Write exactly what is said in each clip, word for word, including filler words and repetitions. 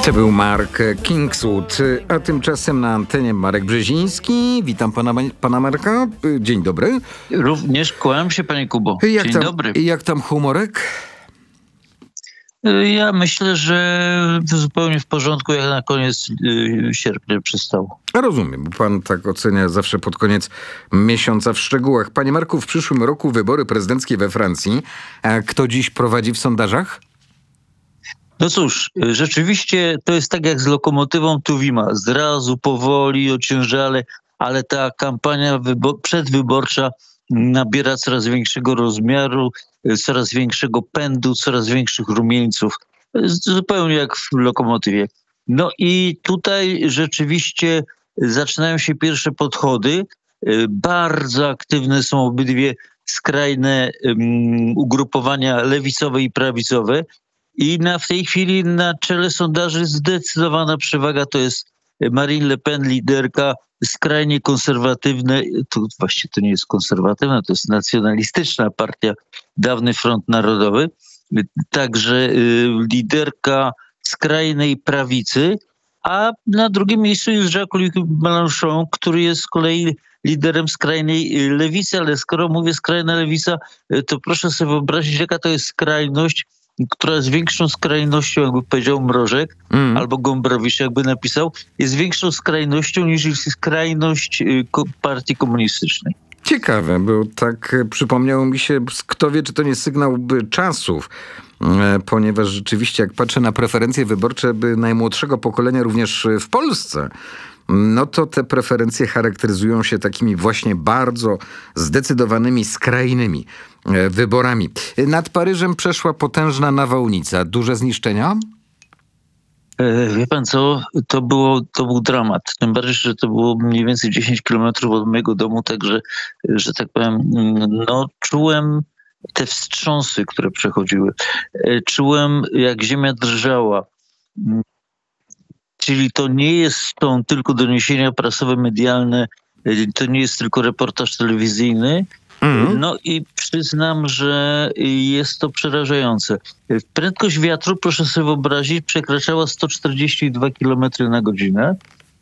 To był Mark Kingswood, a tymczasem na antenie Marek Brzeziński. Witam pana, pana Marka. Dzień dobry. Również kłaniam się, panie Kubo. Jak Dzień tam, dobry. Jak tam humorek? Ja myślę, że zupełnie w porządku, jak na koniec sierpnia przystało. Rozumiem, bo pan tak ocenia zawsze pod koniec miesiąca w szczegółach. Panie Marku, w przyszłym roku wybory prezydenckie we Francji. A kto dziś prowadzi w sondażach? No cóż, rzeczywiście to jest tak jak z lokomotywą Tuwima. Zrazu, powoli, ociężale, ale ta kampania wybo- przedwyborcza nabiera coraz większego rozmiaru, coraz większego pędu, coraz większych rumieńców. Zupełnie jak w lokomotywie. No i tutaj rzeczywiście zaczynają się pierwsze podchody. Bardzo aktywne są obydwie skrajne um, ugrupowania lewicowe i prawicowe. I na, w tej chwili na czele sondaży zdecydowana przewaga to jest Marine Le Pen, liderka skrajnie konserwatywna, to właściwie to nie jest konserwatywna, to jest nacjonalistyczna partia, Dawny Front Narodowy, także y, liderka skrajnej prawicy, a na drugim miejscu jest Jacques-Luc Mélenchon, który jest z kolei liderem skrajnej lewicy, ale skoro mówię skrajna lewica, to proszę sobie wyobrazić, jaka to jest skrajność, która jest większą skrajnością, jakby powiedział Mrożek, mm. albo Gombrowicz, jakby napisał, jest większą skrajnością niż skrajność partii komunistycznej. Ciekawe, bo tak przypomniało mi się, kto wie, czy to nie sygnał czasów, ponieważ rzeczywiście jak patrzę na preferencje wyborcze najmłodszego pokolenia również w Polsce, no to te preferencje charakteryzują się takimi właśnie bardzo zdecydowanymi, skrajnymi wyborami. Nad Paryżem przeszła potężna nawałnica. Duże zniszczenia? Wie pan co, to, było, to był dramat. Tym bardziej, że to było mniej więcej dziesięć kilometrów od mojego domu, także, że tak powiem, no czułem te wstrząsy, które przechodziły. Czułem, jak ziemia drżała. Czyli to nie jest są tylko doniesienia prasowe, medialne, to nie jest tylko reportaż telewizyjny. Mm. No i przyznam, że jest to przerażające. Prędkość wiatru, proszę sobie wyobrazić, przekraczała sto czterdzieści dwa kilometry na godzinę,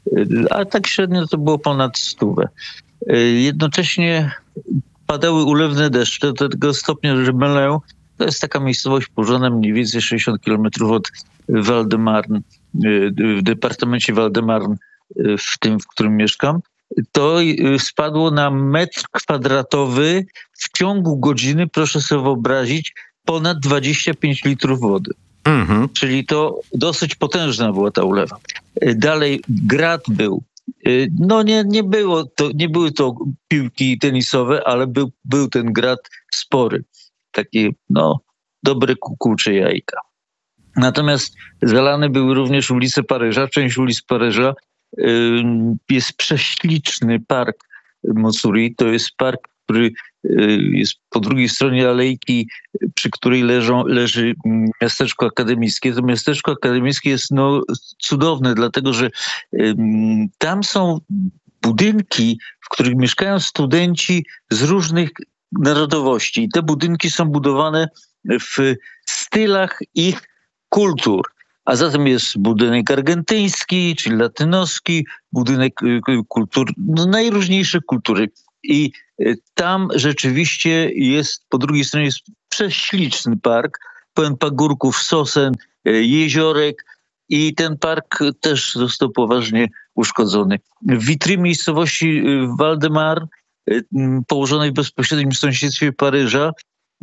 a tak średnio to było ponad stówę. Jednocześnie padały ulewne deszcze do tego stopnia, że Melun, to jest taka miejscowość położona mniej więcej sześćdziesiąt kilometrów od Val-de-Marne, w departamencie Val-de-Marne, w tym, w którym mieszkam, to spadło na metr kwadratowy w ciągu godziny, proszę sobie wyobrazić, ponad dwadzieścia pięć litrów wody. Mm-hmm. Czyli to dosyć potężna była ta ulewa. Dalej grad był. No nie, nie, było to, nie były to piłki tenisowe, ale był, był ten grad spory. Takie, no, dobre kukułcze jajka. Natomiast zalane były również ulice Paryża. Część ulic Paryża y, jest prześliczny park Montsouris. To jest park, który y, jest po drugiej stronie alejki, przy której leżą, leży miasteczko akademickie. To miasteczko akademickie jest no, cudowne, dlatego że y, tam są budynki, w których mieszkają studenci z różnych narodowości. I te budynki są budowane w stylach ich kultur. A zatem jest budynek argentyński, czyli latynoski, budynek kultur, no najróżniejsze kultury. I tam rzeczywiście jest, po drugiej stronie jest prześliczny park, pełen pagórków, sosen, jeziorek i ten park też został poważnie uszkodzony. W Vitry, miejscowości Val-de-Marne, położonej w bezpośrednim sąsiedztwie Paryża,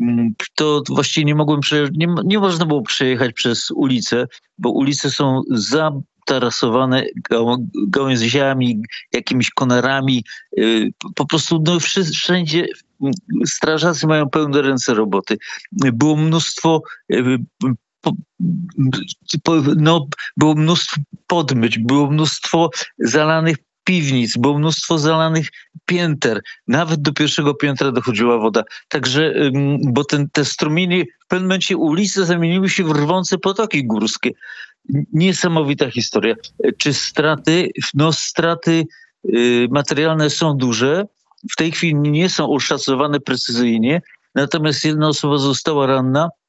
to właściwie nie mogłem przejeżdżać, nie, nie można było przejechać przez ulice, bo ulice są zatarasowane gał, gałęziami, jakimiś konarami. Po prostu no, wszędzie strażacy mają pełne ręce roboty. Było mnóstwo no, było mnóstwo podmyć, było mnóstwo zalanych piwnic, było mnóstwo zalanych pięter. Nawet do pierwszego piętra dochodziła woda. Także, bo ten, te strumienie, w pewnym momencie ulice zamieniły się w rwące potoki górskie. Niesamowita historia. Czy straty? No straty y, materialne są duże. W tej chwili nie są oszacowane precyzyjnie. Natomiast jedna osoba została ranna.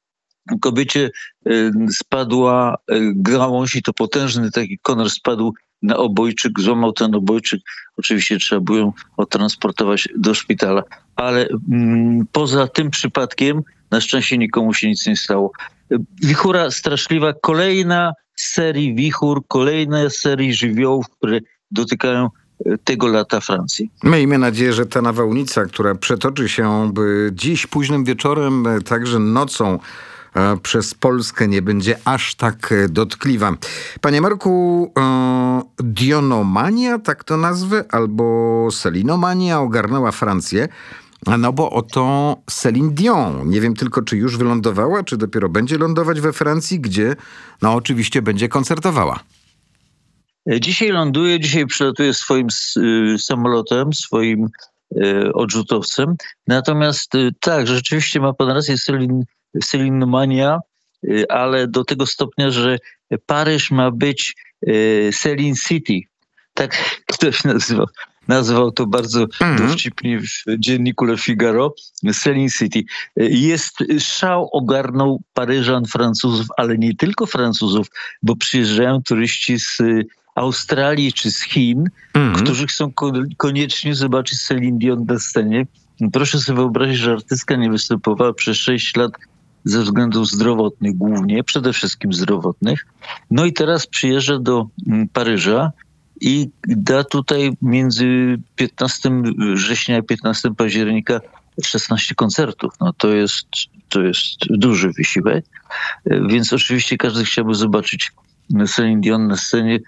kobiecie spadła gałąź i to potężny taki konar spadł na obojczyk, złamał ten obojczyk. Oczywiście trzeba było ją odtransportować do szpitala. Ale mm, poza tym przypadkiem na szczęście nikomu się nic nie stało. Wichura straszliwa, kolejna z serii wichur, kolejna z serii żywiołów, które dotykają tego lata Francji. Miejmy nadzieję, że ta nawałnica, która przetoczy się dziś późnym wieczorem, także nocą przez Polskę, nie będzie aż tak dotkliwa. Panie Marku, e, dionomania, tak to nazwę, albo selinomania ogarnęła Francję. No bo oto Céline Dion. Nie wiem tylko, czy już wylądowała, czy dopiero będzie lądować we Francji, gdzie no oczywiście będzie koncertowała. Dzisiaj ląduje, dzisiaj przylatuje swoim y, samolotem, swoim y, odrzutowcem. Natomiast y, tak, rzeczywiście ma pan rację, Céline, Celinomania, y, ale do tego stopnia, że Paryż ma być y, Céline City. Tak ktoś nazywał. Nazwał to bardzo mm-hmm. dowcipnie w dzienniku Le Figaro, Céline City. Jest szał, ogarnął Paryżan, Francuzów, ale nie tylko Francuzów, bo przyjeżdżają turyści z Australii czy z Chin, mm-hmm. którzy chcą koniecznie zobaczyć Céline Dion na scenie. Proszę sobie wyobrazić, że artystka nie występowała przez sześć lat ze względów zdrowotnych głównie, przede wszystkim zdrowotnych. No i teraz przyjeżdża do Paryża i da tutaj między piętnastego września a piętnastego października szesnaście koncertów. No to jest, to jest duży wysiłek, więc oczywiście każdy chciałby zobaczyć Céline Dion na scenie.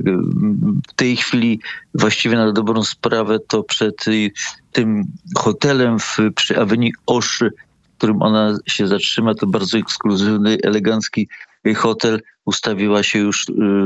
W tej chwili właściwie na dobrą sprawę to przed tym hotelem w, przy Avenue Auchy, w którym ona się zatrzyma, to bardzo ekskluzywny, elegancki hotel, ustawiła się już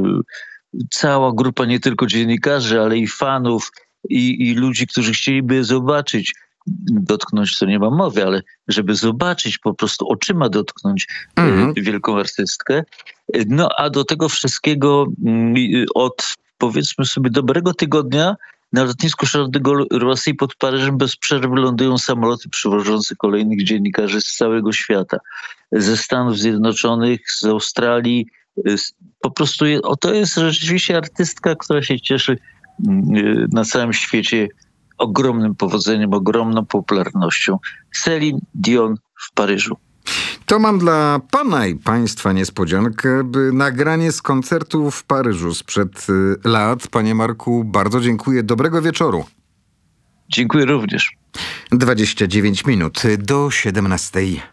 cała grupa nie tylko dziennikarzy, ale i fanów i, i ludzi, którzy chcieliby zobaczyć, dotknąć, to nie ma mowy, ale żeby zobaczyć, po prostu oczyma dotknąć mm-hmm. wielką artystkę. No a do tego wszystkiego od, powiedzmy sobie, dobrego tygodnia na lotnisku Charles de Gaulle Roissy pod Paryżem bez przerwy lądują samoloty przywożące kolejnych dziennikarzy z całego świata. Ze Stanów Zjednoczonych, z Australii. Po prostu to jest rzeczywiście artystka, która się cieszy na całym świecie ogromnym powodzeniem, ogromną popularnością. Céline Dion w Paryżu. To mam dla pana i państwa niespodziankę, by nagranie z koncertu w Paryżu sprzed lat. Panie Marku, bardzo dziękuję. Dobrego wieczoru. Dziękuję również. dwadzieścia dziewięć minut do siedemnastej.